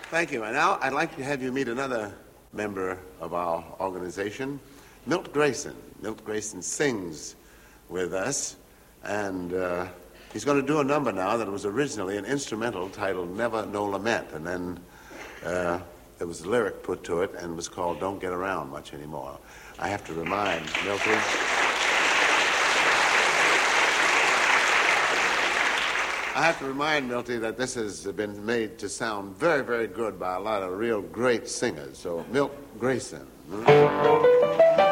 Thank you. And now I'd like to have you meet another member of our organization, Milt Grayson. Milt Grayson sings with us, and he's going to do a number now that was originally an instrumental titled Never No Lament, and then there was a lyric put to it and was called Don't Get Around Much Anymore. I have to remind Milty. I have to remind Milty that this has been made to sound very, very good by a lot of real great singers. So, Milt Grayson.